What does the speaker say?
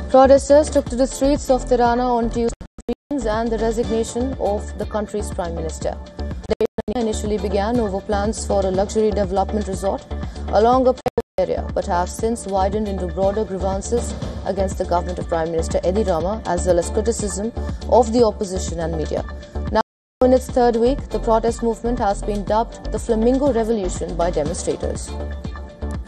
Protesters took to the streets of Tirana on Tuesday and the resignation of the country's Prime Minister. The day initially began over plans for a luxury development resort along a area, but have since widened into broader grievances against the government of Prime Minister Edi Rama, as well as criticism of the opposition and media. Now, in its third week, the protest movement has been dubbed the Flamingo Revolution by demonstrators.